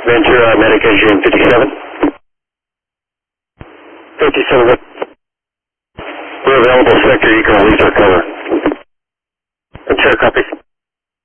Ventura, medic engine 57. 57. We're available sector, you can release our cover.